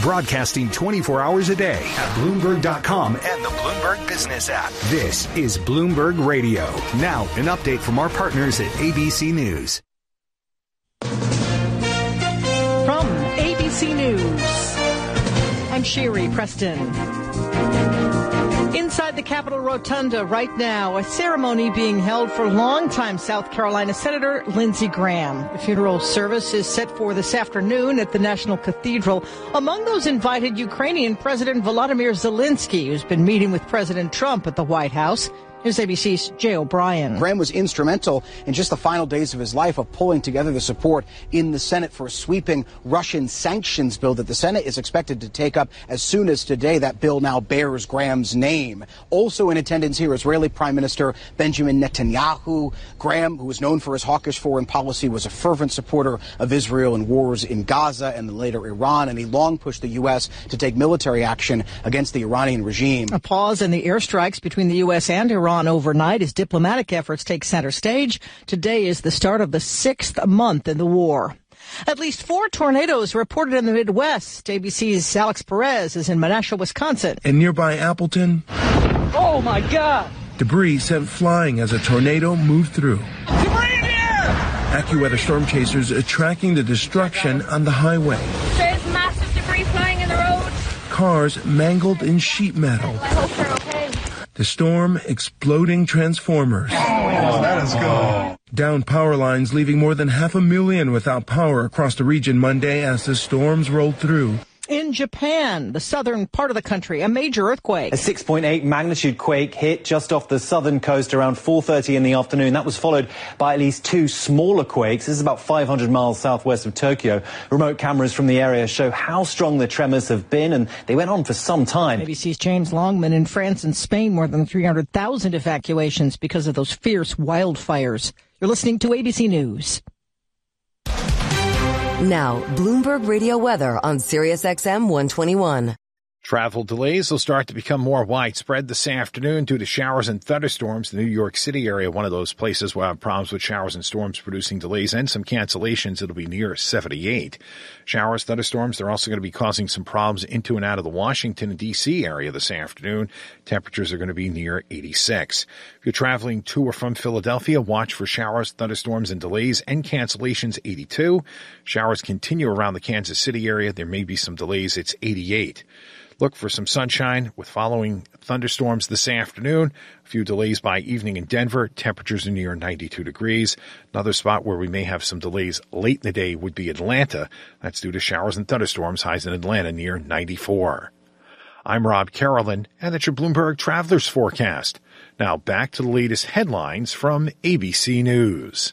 broadcasting 24 hours a day at Bloomberg.com and the Bloomberg Business app. This is Bloomberg Radio. Now, an update from our partners at ABC News. From ABC News, I'm Sherry Preston. Inside the Capitol Rotunda right now, a ceremony being held for longtime South Carolina Senator Lindsey Graham. The funeral service is set for this afternoon at the National Cathedral. Among those invited, Ukrainian President Volodymyr Zelensky, who's been meeting with President Trump at the White House. Here's ABC's Jay O'Brien. Graham was instrumental in just the final days of his life of pulling together the support in the Senate for a sweeping Russian sanctions bill that the Senate is expected to take up as soon as today. That bill now bears Graham's name. Also in attendance here, Israeli Prime Minister Benjamin Netanyahu. Graham, who is known for his hawkish foreign policy, was a fervent supporter of Israel in wars in Gaza and then later Iran, and he long pushed the U.S. to take military action against the Iranian regime. A pause in the airstrikes between the U.S. and Iran overnight as diplomatic efforts take center stage. Today is the start of the 6th month in the war. At least 4 tornadoes reported in the Midwest. ABC's Alex Perez is in Menasha, Wisconsin. In nearby Appleton, oh my God! Debris sent flying as a tornado moved through. Debris in the air! AccuWeather storm chasers are tracking the destruction on the highway. There's massive debris flying in the road. Cars mangled in sheet metal. I hope they're okay. The storm exploding transformers. Oh, that is good. Down power lines, leaving more than 500,000 without power across the region Monday as the storms rolled through. In Japan, the southern part of the country, a major earthquake. A 6.8 magnitude quake hit just off the southern coast around 4:30 in the afternoon. That was followed by at least 2 smaller quakes. This is about 500 miles southwest of Tokyo. Remote cameras from the area show how strong the tremors have been, and they went on for some time. ABC's James Longman. In France and Spain, more than 300,000 evacuations because of those fierce wildfires. You're listening to ABC News. Now, Bloomberg Radio weather on SiriusXM 121. Travel delays will start to become more widespread this afternoon due to showers and thunderstorms. The New York City area, one of those places will have problems with showers and storms producing delays and some cancellations. It'll be near 78. Showers, thunderstorms, they're also going to be causing some problems into and out of the Washington and D.C. area this afternoon. Temperatures are going to be near 86. If you're traveling to or from Philadelphia, watch for showers, thunderstorms, and delays and cancellations, 82. Showers continue around the Kansas City area. There may be some delays. It's 88. Look for some sunshine with following thunderstorms this afternoon. A few delays by evening in Denver. Temperatures are near 92 degrees. Another spot where we may have some delays late in the day would be Atlanta. That's due to showers and thunderstorms. Highs in Atlanta near 94. I'm Rob Carolyn, and that's your Bloomberg Travelers Forecast. Now back to the latest headlines from ABC News.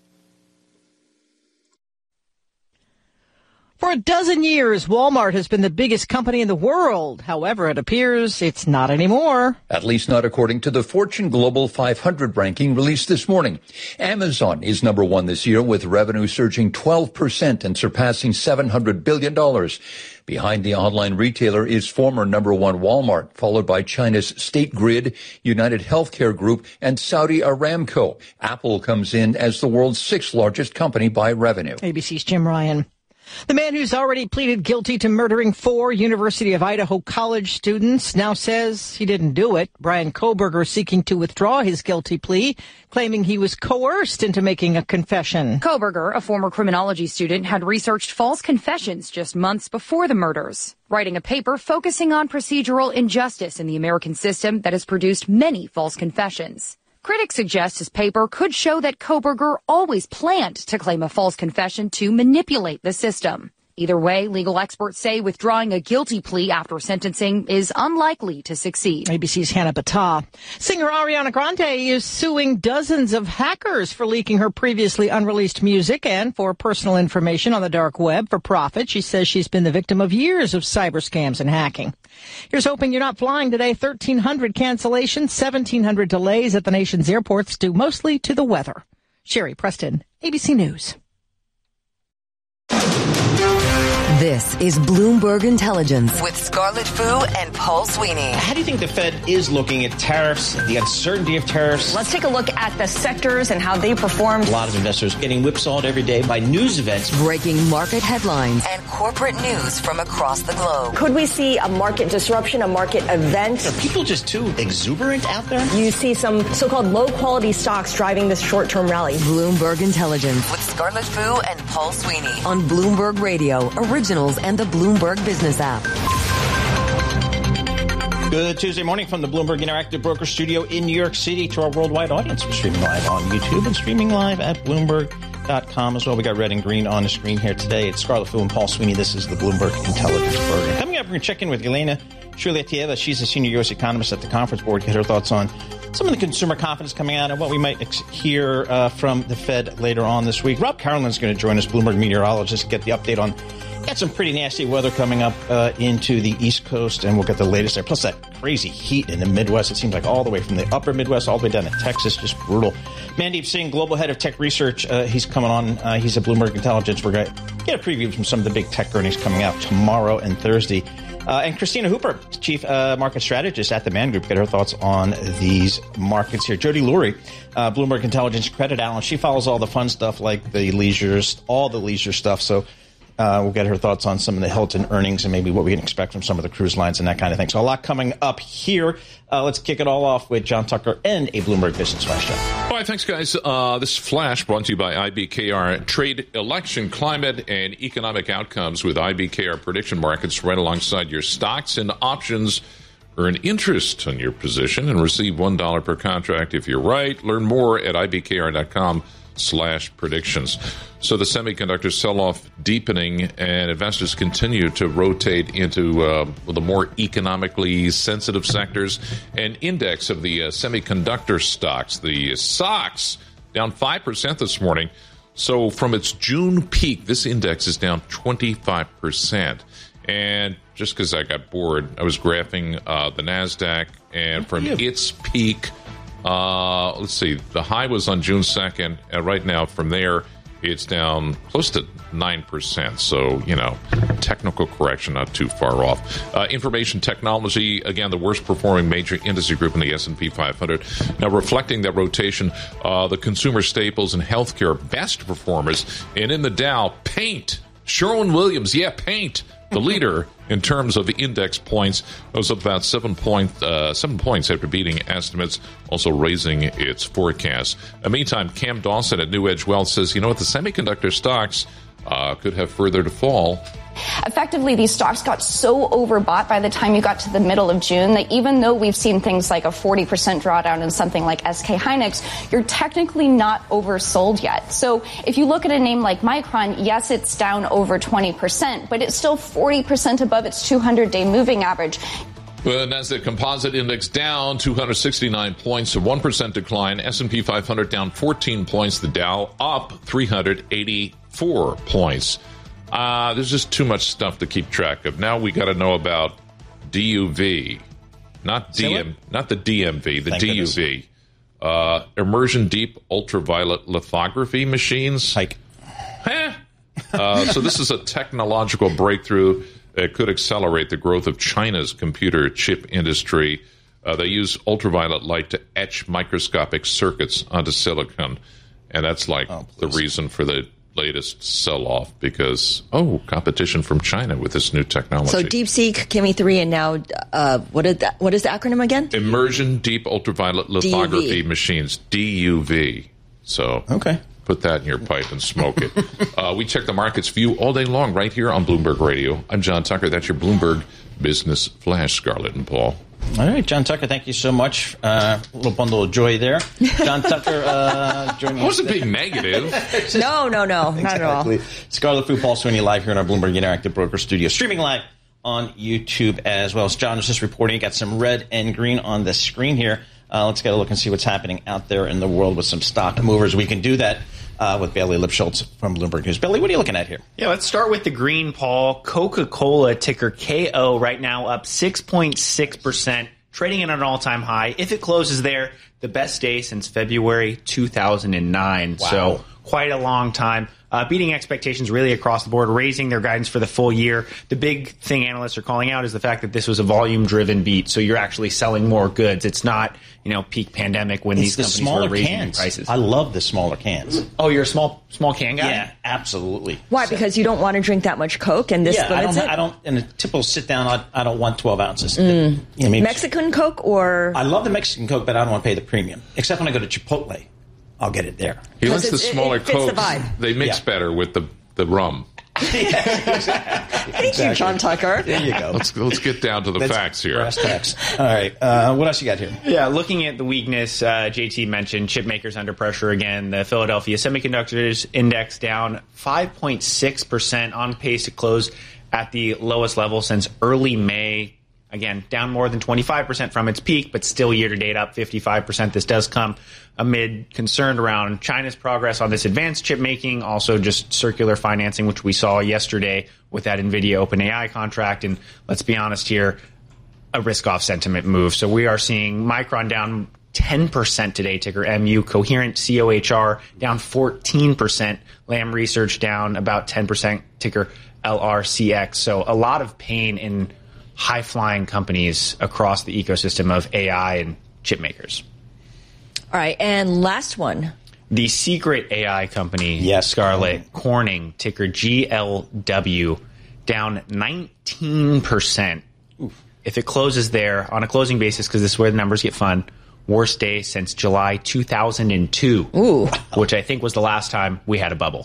For a dozen years, Walmart has been the biggest company in the world. However, it appears it's not anymore. At least not according to the Fortune Global 500 ranking released this morning. Amazon is number 1 this year, with revenue surging 12% and surpassing $700 billion. Behind the online retailer is former number 1 Walmart, followed by China's State Grid, United Healthcare Group, and Saudi Aramco. Apple comes in as the world's 6th largest company by revenue. ABC's Jim Ryan. The man who's already pleaded guilty to murdering 4 University of Idaho college students now says he didn't do it. Brian Kohberger seeking to withdraw his guilty plea, claiming he was coerced into making a confession. Kohberger, a former criminology student, had researched false confessions just months before the murders, writing a paper focusing on procedural injustice in the American system that has produced many false confessions. Critics suggest his paper could show that Kohberger always planned to claim a false confession to manipulate the system. Either way, legal experts say withdrawing a guilty plea after sentencing is unlikely to succeed. ABC's Hannah Battah. Singer Ariana Grande is suing dozens of hackers for leaking her previously unreleased music and for personal information on the dark web for profit. She says she's been the victim of years of cyber scams and hacking. Here's hoping you're not flying today. 1,300 cancellations, 1,700 delays at the nation's airports due mostly to the weather. Sherry Preston, ABC News. This This is Bloomberg Intelligence with Scarlett Fu and Paul Sweeney. How do you think the Fed is looking at tariffs, the uncertainty of tariffs? Let's take a look at the sectors and how they performed. A lot of investors getting whipsawed every day by news events. Breaking market headlines and corporate news from across the globe. Could we see a market disruption, a market event? Are people just too exuberant out there? You see some so-called low-quality stocks driving this short-term rally. Bloomberg Intelligence with Scarlett Fu and Paul Sweeney on Bloomberg Radio, Originals, and the Bloomberg Business app. Good Tuesday morning from the Bloomberg Interactive Broker Studio in New York City to our worldwide audience. We're streaming live on YouTube and streaming live at Bloomberg.com as well. We got red and green on the screen here today. It's Scarlett Fu and Paul Sweeney. This is the Bloomberg Intelligence Program. Coming up, we're going to check in with Elena Shurletieva. She's a senior U.S. economist at the Conference Board. Get her thoughts on some of the consumer confidence coming out and what we might hear from the Fed later on this week. Rob Carolan's going to join us, Bloomberg meteorologist, to get the update on. Got some pretty nasty weather coming up into the East Coast, and we'll get the latest there. Plus that crazy heat in the Midwest. It seems like all the way from the upper Midwest all the way down to Texas. Just brutal. Mandeep Singh, global head of tech research. He's coming on. He's at Bloomberg Intelligence. We're going to get a preview from some of the big tech earnings coming out tomorrow and Thursday. And Christina Hooper, chief market strategist at the Man Group. Get her thoughts on these markets here. Jody Lurie, Bloomberg Intelligence credit analyst. She follows all the fun stuff like the all the leisure stuff. So we'll get her thoughts on some of the Hilton earnings and maybe what we can expect from some of the cruise lines and that kind of thing. So a lot coming up here. Let's kick it all off with John Tucker and a Bloomberg Business Flash. All right, thanks, guys. This flash brought to you by IBKR. Trade election, climate, and economic outcomes with IBKR prediction markets right alongside your stocks and options. Earn interest on your position and receive $1 per contract if you're right. Learn more at ibkr.com/predictions. So the semiconductor sell-off deepening and investors continue to rotate into the more economically sensitive sectors. An index of the semiconductor stocks, the SOX, down 5% this morning. So from its June peak, this index is down 25%. And just because I got bored, I was graphing the NASDAQ, and from its peak, let's see, the high was on June 2nd, and right now from there, it's down close to 9%. So, technical correction, not too far off. Information technology, again, the worst performing major industry group in the S&P 500. Now, reflecting that rotation, the consumer staples and healthcare best performers. And in the Dow, paint. Sherwin-Williams, paint. The leader in terms of the index points was up about 7 points after beating estimates, also raising its forecast. Meantime, Cam Dawson at New Edge Wealth says, the semiconductor stocks could have further to fall. Effectively, these stocks got so overbought by the time you got to the middle of June that even though we've seen things like a 40% drawdown in something like SK Hynix, you're technically not oversold yet. So if you look at a name like Micron, yes, it's down over 20%, but it's still 40% above its 200-day moving average. The Nasdaq Composite Index down 269 points, a 1% decline. S&P 500 down 14 points. The Dow up 384 points. There's just too much stuff to keep track of. Now we got to know about DUV, not the DMV, the Thank DUV. Immersion deep ultraviolet lithography machines. So this is a technological breakthrough that could accelerate the growth of China's computer chip industry. They use ultraviolet light to etch microscopic circuits onto silicon, and that's the reason for the latest sell-off because competition from China with this new technology. So DeepSeek, Kimi 3, and now what is the acronym again? Immersion Deep Ultraviolet Lithography Machines, DUV. So put that in your pipe and smoke it. We check the markets view all day long right here on Bloomberg Radio. I'm John Tucker. That's your Bloomberg Business Flash, Scarlett and Paul. All right, John Tucker, thank you so much. A little bundle of joy there. John Tucker joining us. I wasn't being negative. No, not at all. Scarlett Fu, Paul Sweeney, live here in our Bloomberg Interactive Broker Studio, streaming live on YouTube as well. As John was just reporting, you got some red and green on the screen here. Let's get a look and see what's happening out there in the world with some stock movers. We can do that with Bailey Lipschultz from Bloomberg News. Bailey, what are you looking at here? Yeah, let's start with the green, Paul. Coca-Cola, ticker KO, right now up 6.6%, trading at an all-time high. If it closes there, the best day since February 2009. Wow. So quite a long time. beating expectations really across the board, raising their guidance for the full year. The big thing analysts are calling out is the fact that this was a volume-driven beat, so you're actually selling more goods. It's not, peak pandemic when these companies were raising prices. I love the smaller cans. Oh, you're a small can guy? Yeah, absolutely. Why? Because you don't want to drink that much Coke, and this limits it? I don't. In a typical sit down, I don't want 12 ounces. Mexican Coke or? I love the Mexican Coke, but I don't want to pay the premium. Except when I go to Chipotle, I'll get it there. He likes the smaller Cokes. They mix Yeah. better with the rum. Thank you, John Tucker. There you go. Let's get down to the facts here. Brass tacks. All right. What else you got here? Yeah, looking at the weakness, JT mentioned chip makers under pressure again. The Philadelphia Semiconductors Index down 5.6%, on pace to close at the lowest level since early May. Again, down more than 25% from its peak, but still year-to-date up 55%. This does come amid concern around China's progress on this advanced chip making, also just circular financing, which we saw yesterday with that NVIDIA OpenAI contract. And let's be honest here, a risk-off sentiment move. So we are seeing Micron down 10% today, ticker MU. Coherent, COHR, down 14%. Lam Research down about 10%, ticker LRCX. So a lot of pain in high-flying companies across the ecosystem of AI and chip makers. All right, and last one. The secret AI company, Scarlett, Corning, ticker GLW, down 19%. Oof. If it closes there on a closing basis, because this is where the numbers get fun, worst day since July 2002, which I think was the last time we had a bubble.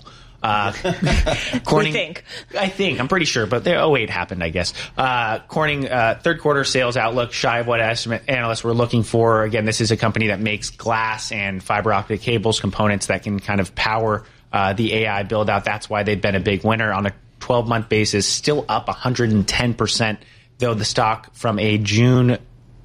Corning, I'm pretty sure, but 08 happened, I guess. Corning, third quarter sales outlook shy of what analysts were looking for. Again, this is a company that makes glass and fiber optic cables components that can kind of power the AI build out. That's why they've been a big winner on a 12-month basis, still up 110%, though the stock from a June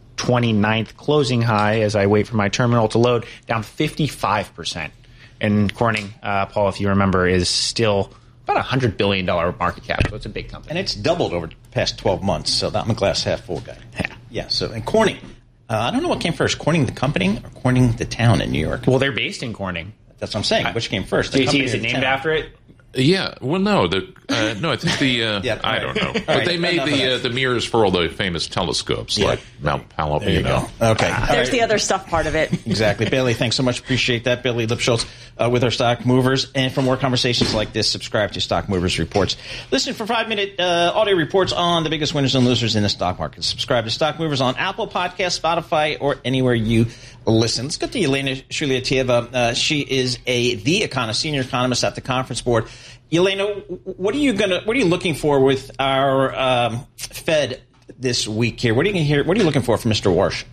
29th closing high, as I wait for my terminal to load, down 55%. And Corning, Paul, if you remember, is still about a $100 billion market cap, so it's a big company. And it's doubled over the past 12 months, so I'm a glass half full guy. Yeah, and Corning, I don't know what came first, Corning the company or Corning the town in New York? Well, they're based in Corning. That's what I'm saying. Which came first? JT, is it named after it? Yeah, well, no, I think I don't know, but they made the mirrors for all the famous telescopes, like Mount Palomino. Okay, there's the other stuff part of it. Exactly, Bailey. Thanks so much. Appreciate that, Bailey Lipschultz, with our Stock Movers. And for more conversations like this, subscribe to Stock Movers Reports. Listen for 5-minute audio reports on the biggest winners and losers in the stock market. Subscribe to Stock Movers on Apple Podcasts, Spotify, or anywhere you listen. Let's get to Elena Shuliatieva. She is the senior economist at the Conference Board. Elena, what are you looking for with our Fed this week here? What are you looking for from Mr. Warsh?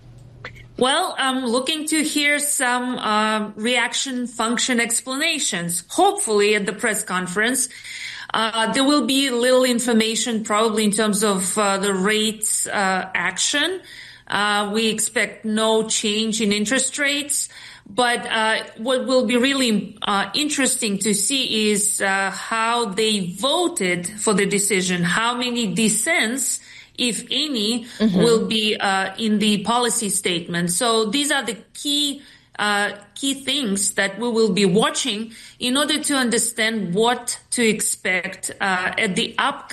Well, I'm looking to hear some reaction function explanations, hopefully at the press conference. There will be little information probably in terms of the rates action. We expect no change in interest rates. But what will be really interesting to see is how they voted for the decision, how many dissents, if any, will be in the policy statement. So these are the key things that we will be watching in order to understand what to expect at the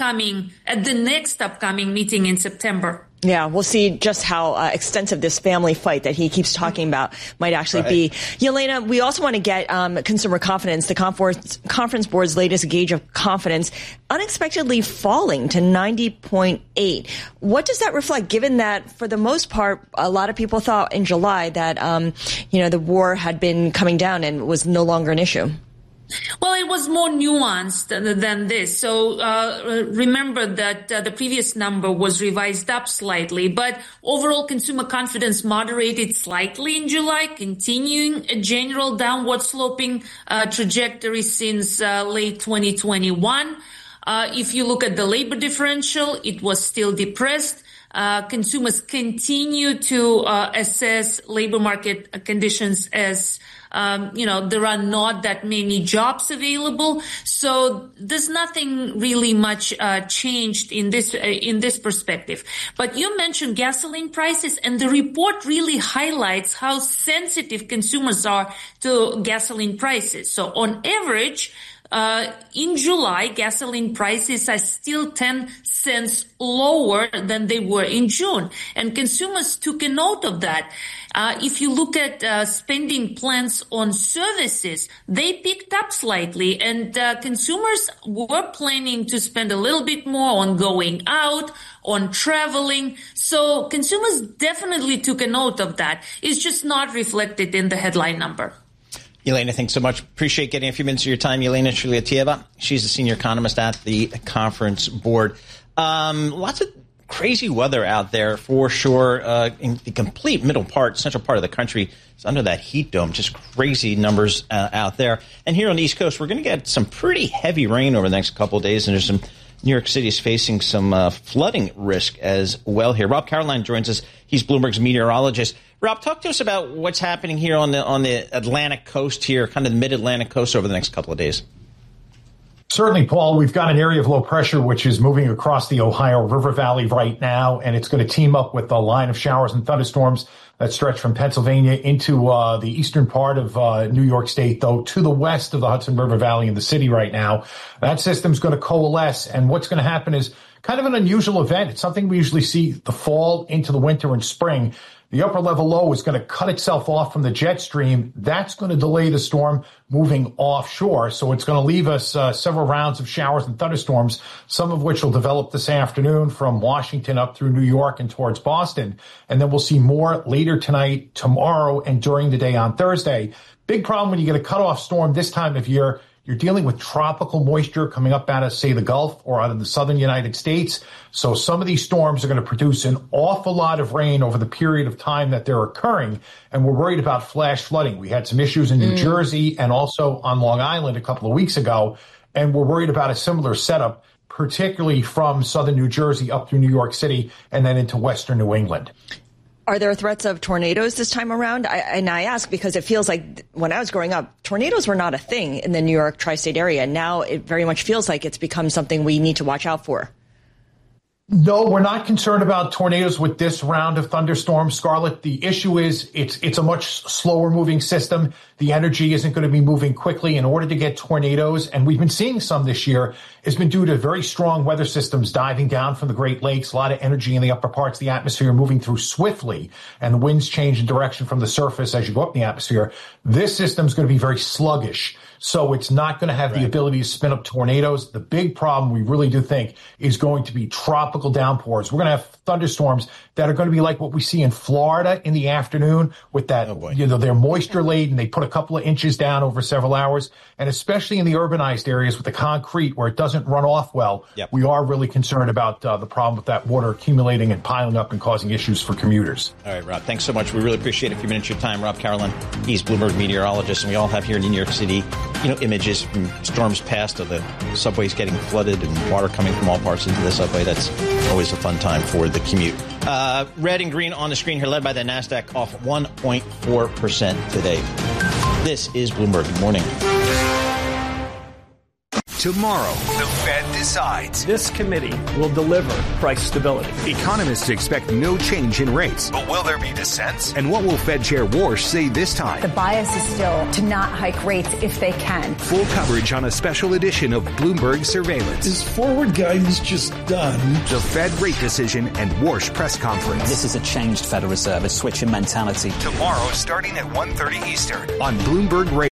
next upcoming meeting in September. Yeah, we'll see just how extensive this family fight that he keeps talking about might actually be. Yelena, we also want to get consumer confidence, the Conference Board's latest gauge of confidence, unexpectedly falling to 90.8. What does that reflect, given that, for the most part, a lot of people thought in July that, the war had been coming down and was no longer an issue? Well, it was more nuanced than this. So remember that the previous number was revised up slightly, but overall consumer confidence moderated slightly in July, continuing a general downward sloping trajectory since late 2021. If you look at the labor differential, it was still depressed. Consumers continue to assess labor market conditions as there are not that many jobs available. So there's nothing really much changed in this perspective. But you mentioned gasoline prices, and the report really highlights how sensitive consumers are to gasoline prices. So on average, In July, gasoline prices are still 10 cents lower than they were in June. And consumers took a note of that. If you look at spending plans on services, they picked up slightly, and consumers were planning to spend a little bit more on going out, on traveling. So consumers definitely took a note of that. It's just not reflected in the headline number. Elena, thanks so much. Appreciate getting a few minutes of your time. Elena Shulatieva, she's a senior economist at the Conference Board. Lots of crazy weather out there for sure. In the complete central part of the country is under that heat dome. Just crazy numbers out there. And here on the East Coast, we're going to get some pretty heavy rain over the next couple of days. And there's some New York City is facing some flooding risk as well here. Rob Caroline joins us. He's Bloomberg's meteorologist. Rob, talk to us about what's happening here on the Atlantic coast here, kind of the mid-Atlantic coast over the next couple of days. Certainly, Paul. We've got an area of low pressure which is moving across the Ohio River Valley right now, and it's going to team up with a line of showers and thunderstorms that stretch from Pennsylvania into the eastern part of New York State, though, to the west of the Hudson River Valley in the city right now. That system's going to coalesce, and what's going to happen is kind of an unusual event. It's something we usually see the fall into the winter and spring. The upper level low is going to cut itself off from the jet stream. That's going to delay the storm moving offshore. So it's going to leave us several rounds of showers and thunderstorms, some of which will develop this afternoon from Washington up through New York and towards Boston. And then we'll see more later tonight, tomorrow, and during the day on Thursday. Big problem when you get a cutoff storm this time of year. You're dealing with tropical moisture coming up out of, say, the Gulf or out of the southern United States. So some of these storms are going to produce an awful lot of rain over the period of time that they're occurring. And we're worried about flash flooding. We had some issues in New Jersey and also on Long Island a couple of weeks ago. And we're worried about a similar setup, particularly from southern New Jersey up through New York City and then into western New England. Are there threats of tornadoes this time around? I ask because it feels like when I was growing up, tornadoes were not a thing in the New York tri-state area. Now it very much feels like it's become something we need to watch out for. No, we're not concerned about tornadoes with this round of thunderstorms, Scarlett. The issue is it's a much slower moving system. The energy isn't going to be moving quickly in order to get tornadoes. And we've been seeing some this year. It's been due to very strong weather systems diving down from the Great Lakes, a lot of energy in the upper parts of the atmosphere moving through swiftly, and the winds change in direction from the surface as you go up in the atmosphere. This system is going to be very sluggish. So it's not going to have the ability to spin up tornadoes. The big problem we really do think is going to be tropical downpours. We're going to have thunderstorms that are going to be like what we see in Florida in the afternoon with that, they're moisture laden. They put a couple of inches down over several hours. And especially in the urbanized areas with the concrete where it doesn't run off well, we are really concerned about the problem with that water accumulating and piling up and causing issues for commuters. All right, Rob, thanks so much. We really appreciate a few minutes of your time. Rob Caroline, he's Bloomberg meteorologist, and we all have here in New York City, images from storms past of the subways getting flooded and water coming from all parts into the subway. That's always a fun time for the commute. Red and green on the screen here, led by the NASDAQ off 1.4% today. This is Bloomberg Good Morning. Tomorrow, the Fed decides. This committee will deliver price stability. Economists expect no change in rates. But will there be dissent? And what will Fed Chair Warsh say this time? The bias is still to not hike rates if they can. Full coverage on a special edition of Bloomberg Surveillance. Is forward guidance just done? The Fed rate decision and Warsh press conference. This is a changed Federal Reserve, a switch in mentality. Tomorrow, starting at 1:30 Eastern on Bloomberg Radio.